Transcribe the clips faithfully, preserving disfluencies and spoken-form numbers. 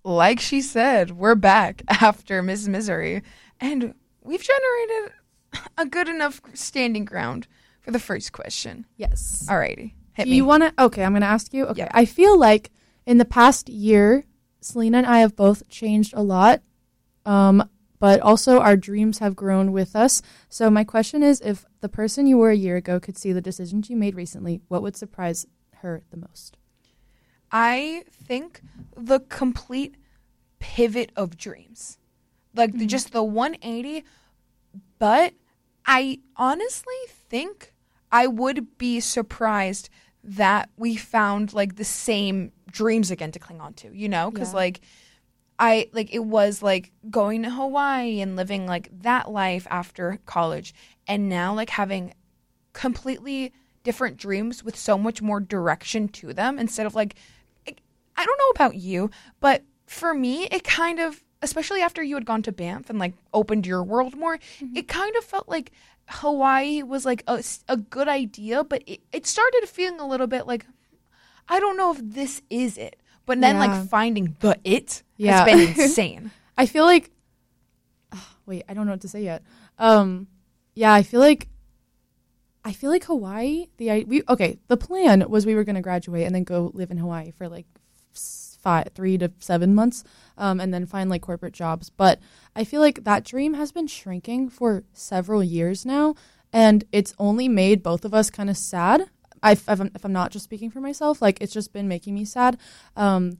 like she said, we're back after Miss Misery, and we've generated a good enough standing ground for the first question. Yes. Alrighty. Hit Do me. you want to? Okay, I'm going to ask you. Okay. Yeah. I feel like in the past year, Selena and I have both changed a lot, um, but also our dreams have grown with us. So my question is, if the person you were a year ago could see the decisions you made recently, what would surprise her the most? I think the complete pivot of dreams. Like Mm-hmm. the, just the one eighty. But I honestly think I would be surprised that we found like the same dreams again to cling on to, you know? Because Yeah. like I like it was like going to Hawaii and living like that life after college, and now like having completely different dreams with so much more direction to them instead of like it, I don't know about you, but for me it kind of, especially after you had gone to Banff and like opened your world more, mm-hmm. it kind of felt like Hawaii was like a, a good idea, but it, it started feeling a little bit like I don't know if this is it. But then, Yeah. like, finding the it Yeah. has been insane. I feel like, oh, wait, I don't know what to say yet. Um, yeah, I feel like, I feel like Hawaii, the, I- we, okay, the plan was we were going to graduate and then go live in Hawaii for like five, three to seven months, um, and then find like corporate jobs. But I feel like that dream has been shrinking for several years now, and it's only made both of us kind of sad. I, if, I'm, if I'm not just speaking for myself, like it's just been making me sad. Um,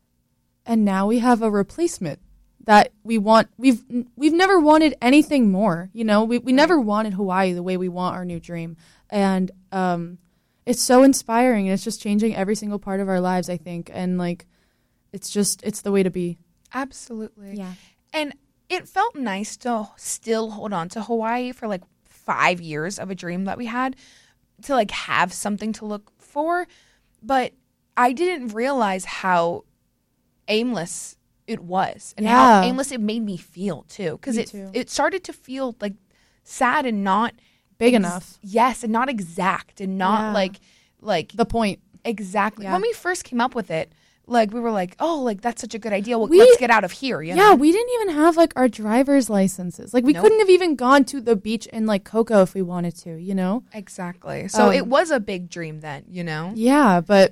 and now we have a replacement that we want. We've we've never wanted anything more. You know, we we never wanted Hawaii the way we want our new dream, and um, it's so inspiring. And it's just changing every single part of our lives, I think. And like, it's just it's the way to be. Absolutely. Yeah. And it felt nice to still hold on to Hawaii for like five years of a dream that we had, to like have something to look for. But I didn't realize how aimless it was and Yeah. how aimless it made me feel too. Because Me it too. it started to feel like sad and not Big ex- enough. Yes, and not exact and not Yeah. like like The point. exactly. Yeah. When we first came up with it, like we were like, oh, like that's such a good idea. Well, We- let's get out of here. You Yeah, know? we didn't even have like our driver's licenses. Like we Nope. couldn't have even gone to the beach in like Cocoa if we wanted to, you know? Exactly. So Um, it was a big dream then, you know? Yeah, but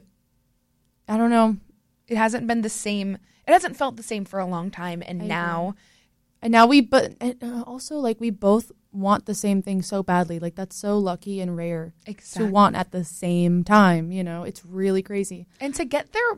I don't know. It hasn't been the same. It hasn't felt the same for a long time. And I now, And now we, but and, uh, also like we both want the same thing so badly. Like that's so lucky and rare exactly. to want at the same time, you know? It's really crazy. And to get there,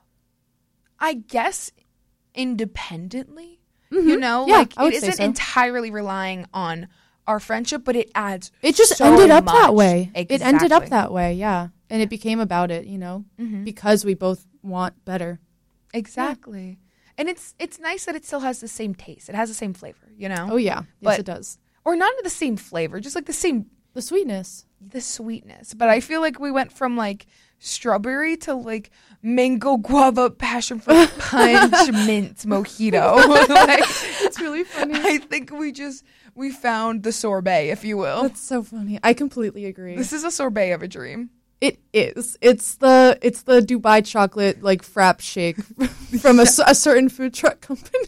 I guess, independently, you know? Yeah, like I would it say isn't so. entirely relying on our friendship, but it adds It just so ended up much. that way. It ended up Exactly. that way, yeah. And it became about it, you know? Mhm. Because we both want better. Exactly. And it's it's nice that it still has the same taste. It has the same flavor, you know? Oh yeah, yes But- it does. Or not the same flavor, just like the same The sweetness. the sweetness. But I feel like we went from like strawberry to like mango guava passion fruit punch mint mojito. Like, It's really funny. I think we just we found the sorbet, if you will. That's so funny. I completely agree. This is a sorbet of a dream. It is. It's the it's the Dubai chocolate like frap shake from a, c- a certain food truck company.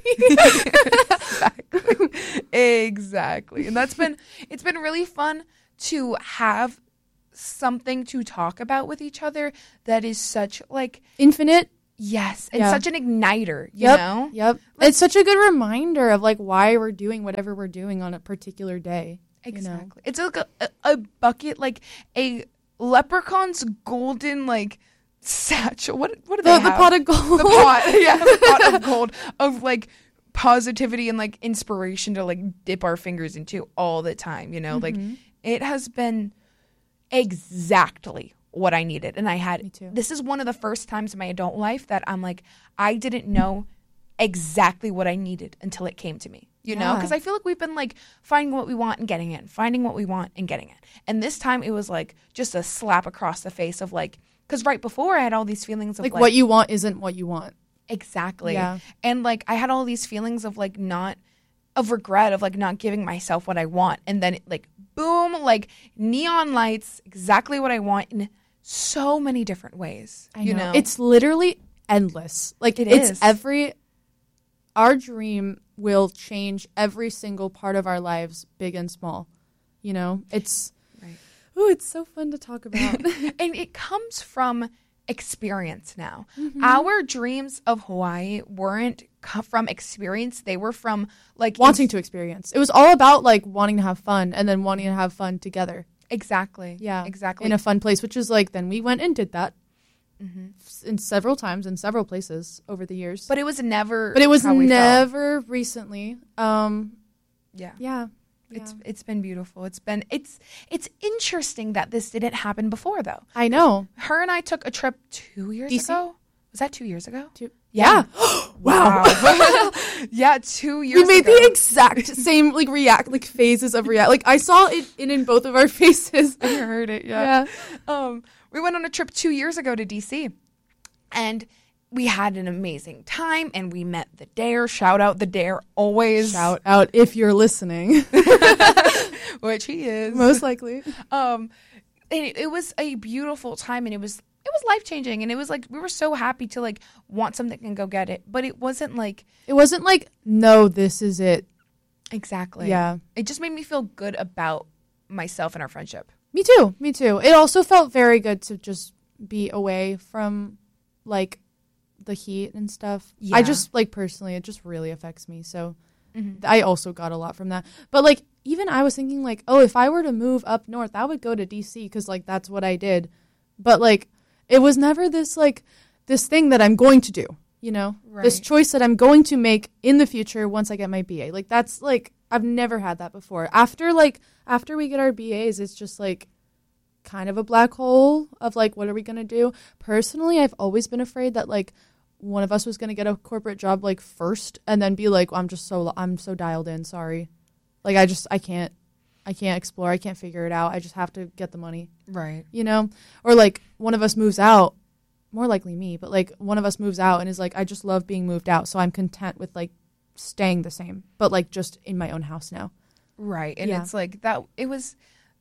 exactly. Exactly. And that's been it's been really fun to have something to talk about with each other that is such like Infinite. yes, and Yeah. such an igniter, you Yep. know? Yep. It's such a good reminder of like why we're doing whatever we're doing on a particular day. you know? Exactly. It's like a, a, a bucket, like a leprechaun's golden like satchel. What what do they The, the have? pot of gold. The pot, yeah, the pot of gold of like positivity and like inspiration to like dip our fingers into all the time. You know, like Mhm. it has been exactly what I needed, and I had. Me too. This is one of the first times in my adult life that I'm like, I didn't know exactly what I needed until it came to me. You know, Yeah. because I feel like we've been like finding what we want and getting it, finding what we want and getting it. And this time it was like just a slap across the face of like, because right before I had all these feelings of Like, like, what you want isn't what you want. exactly. Yeah. And like I had all these feelings of like not, of regret of like not giving myself what I want. And then like, boom, like neon lights, exactly what I want in so many different ways. I you know, It's literally endless. Like It it's is. every our dream will change every single part of our lives, big and small. You know, it's, Right. ooh, it's so fun to talk about. And it comes from experience now. Mhm. Our dreams of Hawaii weren't co- from experience. They were from like Wanting ins- to experience. It was all about like wanting to have fun and then wanting to have fun together. Exactly. Yeah. Exactly. In a fun place, which is like, then we went and did that hmm s- in several times in several places over the years. But it was never. But it was how we felt. never recently. Um, Yeah. yeah. It's yeah. it's been beautiful. It's been it's it's interesting that this didn't happen before though. I know. Her and I took a trip two years D C? ago. Was that two years ago? Two- Yeah. wow. Yeah, two years We made ago. the exact same like react like phases of react. Like I saw it in, in both of our faces. I heard it, yeah. Um, we went on a trip two years ago to D C, and we had an amazing time, and we met the Dare. Shout out the Dare always. Shout out if you're listening. Which he is. Most likely. Um, and it, it was a beautiful time, and it was it was life changing, and it was like we were so happy to like want something and go get it, but it wasn't like It wasn't like, no, this is it. exactly. Yeah. It just made me feel good about myself and our friendship. Me too. Me too. It also felt very good to just be away from like the heat and stuff. Yeah. I just like personally, it just really affects me. So Mhm. I also got a lot from that. But like even I was thinking like, oh, if I were to move up north, I would go to D C because like that's what I did. But like it was never this like this thing that I'm going to do, you know, this Right. choice that I'm going to make in the future once I get my B A. Like that's like I've never had that before. After like after we get our B As, it's just like kind of a black hole of like what are we going to do? Personally, I've always been afraid that like one of us was going to get a corporate job like first and then be like, I'm just so I'm so dialed in, sorry. Like I just I can't I can't explore, I can't figure it out. I just have to get the money, Right. you know? Or like one of us moves out, more likely me, but like one of us moves out and is like I just love being moved out, so I'm content with like staying the same, but like just in my own house now. Right. And Yeah. it's like that it was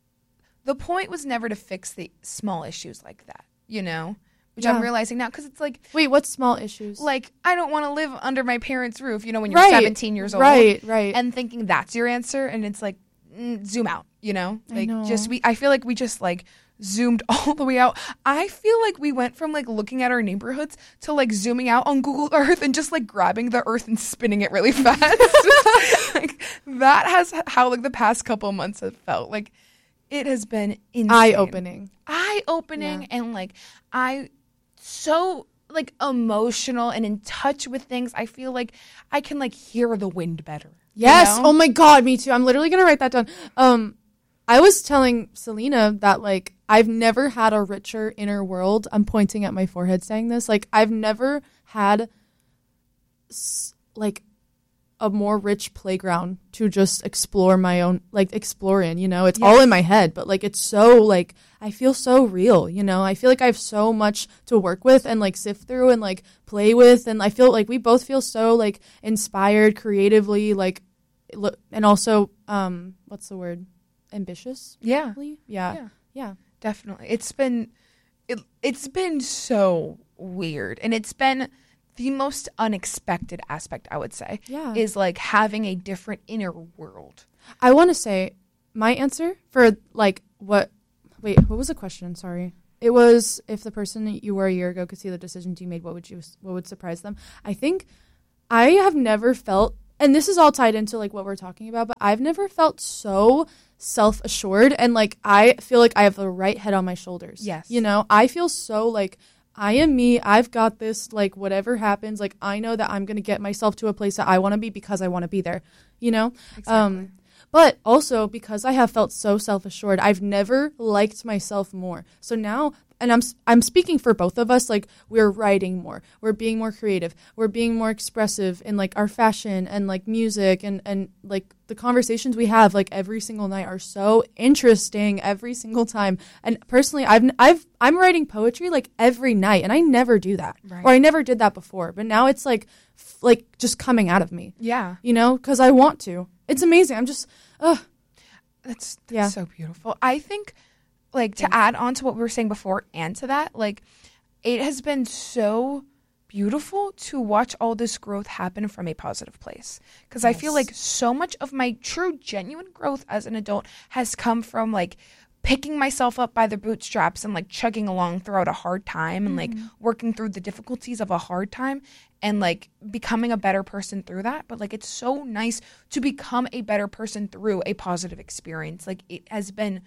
the point was never to fix the small issues like that, you know? Which I'm Yeah. realizing now because it's like Wait, what small issues? like I don't want to live under my parents' roof, you know, when you're Right, seventeen years old. Right, right. And thinking that's your answer and it's like mm, zoom out, you know? I Like know. just we I feel like we just like zoomed all the way out. I feel like we went from like looking at our neighborhoods to like zooming out on Google Earth and just like grabbing the earth and spinning it really fast. Like that has how like the past couple months have felt. Like it has been insane. Eye opening. Eye opening Yeah. and like I so like emotional and in touch with things. I feel like I can like hear the wind better. you Yes. know? Oh my God, me too. I'm literally gonna write that down. Um, I was telling Selena that like I've never had a richer inner world. I'm pointing at my forehead saying this. Like I've never had s- like a more rich playground to just explore my own like explore in, you know. It's all Yes. in my head, but like it's so like I feel so real, you know. I feel like I have so much to work with and like sift through and like play with, and I feel like we both feel so like inspired creatively, like lo- and also um what's the word? Ambitious? Yeah. Yeah. Yeah. Yeah. Yeah. Definitely. It's been it, it's been so weird and it's been the most unexpected aspect, I would say. Yeah. Is like having a different inner world. I want to say my answer for like what wait, what was the question? Sorry. It was if the person that you were a year ago could see the decisions you made, what would you what would surprise them? I think I have never felt, and this is all tied into like what we're talking about, but I've never felt so self-assured and like I feel like I have the right head on my shoulders. Yes. You know, I feel so like I am me. I've got this, like whatever happens, like I know that I'm going to get myself to a place that I want to be because I want to be there, you know? Um, but also because I have felt so self-assured, I've never liked myself more. So now, and I'm I'm speaking for both of us, like we're writing more, we're being more creative, we're being more expressive in like our fashion and like music and, and like the conversations we have like every single night are so interesting every single time. And personally, I've I've I'm writing poetry like every night, and I never do that, Right. or I never did that before. But now it's like f- like just coming out of me, Yeah. you know, because I want to. It's amazing. I'm just, ugh. That's, that's Yeah. so beautiful. I think, like, to add on to what we were saying before and to that, like, it has been so beautiful to watch all this growth happen from a positive place. Because yes. I feel like so much of my true, genuine growth as an adult has come from like picking myself up by the bootstraps and like chugging along throughout a hard time and mm-hmm. like working through the difficulties of a hard time and like becoming a better person through that. But like, it's so nice to become a better person through a positive experience. Like it has been,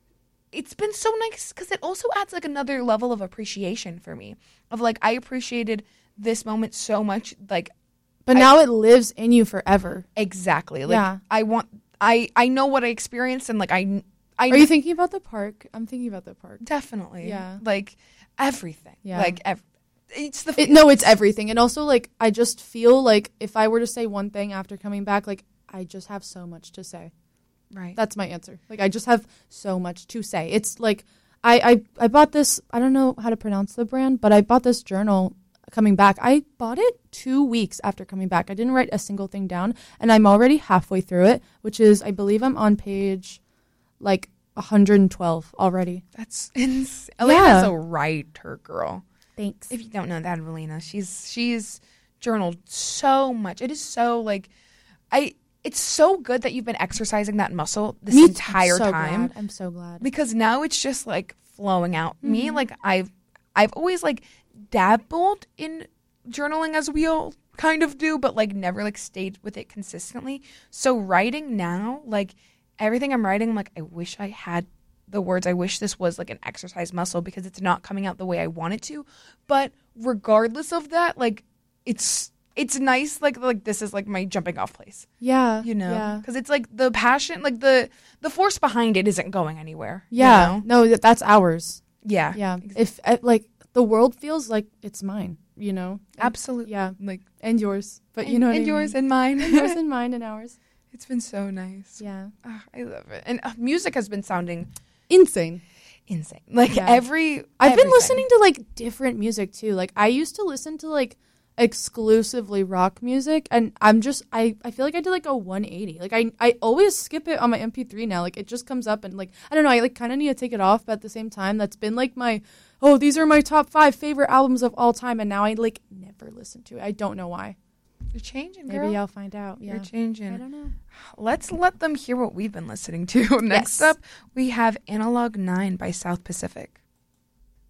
it's been so nice because it also adds like another level of appreciation for me of like, I appreciated this moment so much. Like, but I, now it lives in you forever. Exactly. Like yeah. I want, I, I know what I experienced and like, I, I Are you thinking about the park? I'm thinking about the park. Definitely. Yeah. Like everything. Yeah. Like ev- it's the it, no, it's everything. And also like I just feel like if I were to say one thing after coming back, like I just have so much to say. Right. That's my answer. Like I just have so much to say. It's like I I I bought this, I don't know how to pronounce the brand, but I bought this journal coming back. I bought it two weeks after coming back. I didn't write a single thing down and I'm already halfway through it, which is I believe I'm on page like one hundred twelve already. That's insane. Elena's a writer, girl. Thanks. If you don't know that, Elena, she's she's journaled so much. It is so like, I. It's so good that you've been exercising that muscle this Me, entire I'm so time. Glad. I'm so glad because now it's just like flowing out. Mm-hmm. Me, like I've I've always like dabbled in journaling as we all kind of do, but like never like stayed with it consistently. So writing now, like. Everything I'm writing, I'm like, I wish I had the words. I wish this was like an exercise muscle because it's not coming out the way I want it to. But regardless of that, like it's it's nice. Like like this is like my jumping off place. Yeah, you know, yeah. Because it's like the passion, like the the force behind it isn't going anywhere. Yeah, you know? no, that's ours. Yeah, yeah. Exactly. If uh, like the world feels like it's mine, you know, and, absolutely. Yeah, like and yours, but and, you know, what and I yours mean. and mine, and yours and mine and ours. It's been so nice. Yeah. Oh, I love it. And uh, music has been sounding insane. Insane. Like yeah. every I've everything. been listening to like different music too. Like I used to listen to like exclusively rock music and I'm just I, I feel like I did like a one eighty. Like I I always skip it on my M P three now. Like it just comes up and like I don't know, I like kind of need to take it off, but at the same time that's been like my oh, these are my top five favorite albums of all time and now I like never listen to it. I don't know why. You're changing, girl. Maybe I'll find out. Yeah. You're changing. I don't know. Let's let them hear what we've been listening to. Next yes. up, we have Analog nine by South Pacific.